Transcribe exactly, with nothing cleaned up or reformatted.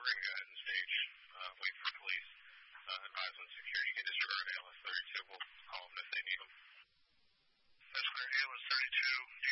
hovering uh, at the stage, uh, waiting for police. Uh, advise when secure. You can disregard A L S thirty-two. We'll call them if they need them. That's clear. A L S thirty-two.